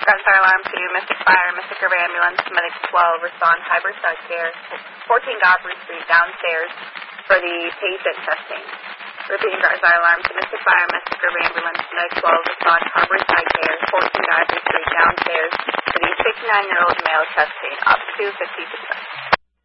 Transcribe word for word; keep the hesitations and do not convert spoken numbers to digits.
Got fire alarm to Mystic Fire, Mystic River Ambulance, Medic twelve, respond Hybrid Side Care, fourteen Godfrey Street, downstairs for the patient testing. Repeating fire alarm to Mystic Fire, Mystic River Ambulance, Medic twelve, respond Hybrid Side Care, fourteen Godfrey Street, downstairs for the sixty-nine-year-old male testing, up to fifty percent.